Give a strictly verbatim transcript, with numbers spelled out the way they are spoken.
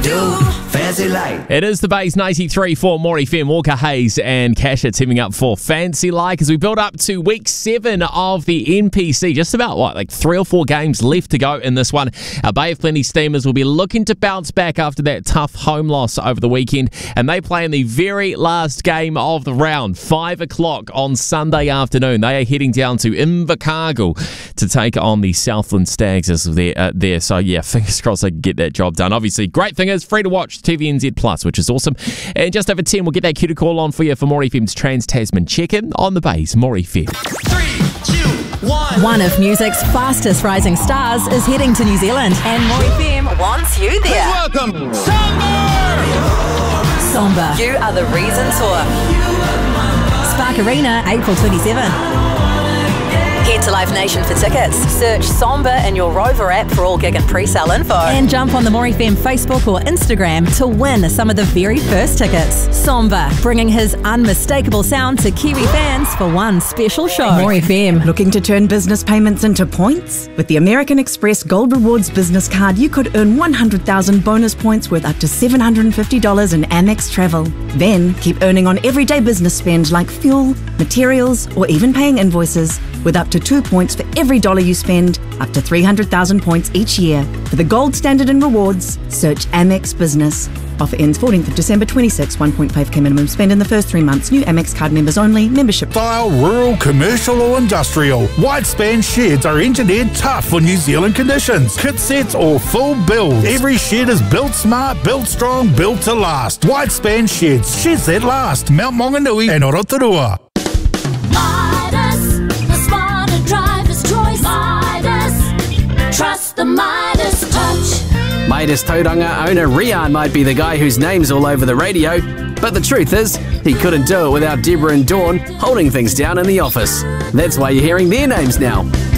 do. Fancy Like. It is the Base ninety-three for More F M. Walker Hayes and Kasha teaming up for Fancy Like as we build up to week seven of the N P C. Just about, what, like three or four games left to go in this one. Our Bay of Plenty Steamers will be looking to bounce back after that tough home loss over the weekend, and they play in the very last game of the round, five o'clock on Sunday afternoon. They are heading down to Invercargill to take on the Southland Stags as they're uh, there. So, yeah, fingers crossed they can get that job done. Obviously, great thing is free to watch T V N Z Plus, which is awesome. And just over ten, we'll get that cue to call on for you for More F M's Trans-Tasman Check-In on the Base, More F M. Three, two, one. One of music's fastest rising stars is heading to New Zealand, and More F M wants you there. Welcome, Summer! Somber, You Are the Reason Tour. Spark Arena, April twenty-seventh. Head to Live Nation for tickets. Search Somber in your Rover app for all gig and pre-sale info. And jump on the More F M Facebook or Instagram to win some of the very first tickets. Somber, bringing his unmistakable sound to Kiwi fans for one special show. More F M. Looking to turn business payments into points? With the American Express Gold Rewards business card, you could earn one hundred thousand bonus points worth up to seven hundred fifty dollars in Amex travel. Then keep earning on everyday business spend like fuel, materials, or even paying invoices, with up to two points for every dollar you spend, up to three hundred thousand points each year. For the gold standard in rewards, search Amex Business. Offer ends fourteenth of December twenty-six. one point five k minimum spend in the first three months. New Amex card members only. Membership. Style, rural, commercial or industrial. Whitespan sheds are engineered tough for New Zealand conditions. Kit sets or full builds. Every shed is built smart, built strong, built to last. Whitespan sheds. Sheds that last. Mount Maunganui and Orotorua. Midas, the smarter driver's choice. Midas, trust the Midas touch. Midas Tauranga owner Rian might be the guy whose name's all over the radio, but the truth is, he couldn't do it without Deborah and Dawn holding things down in the office. That's why you're hearing their names now.